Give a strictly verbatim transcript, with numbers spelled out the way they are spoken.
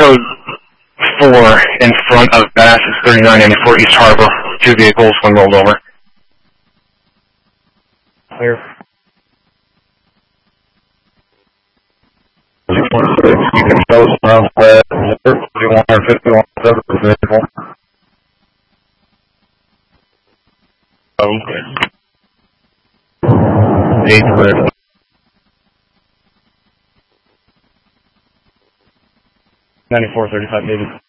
code four in front of Bass is thirty-nine ninety-four East Harbor. Two vehicles, one rolled over. Clear. You can show us around flat, forty-one or fifty-one, seven vehicle. Um, Eight clear. ninety-four thirty-five, maybe.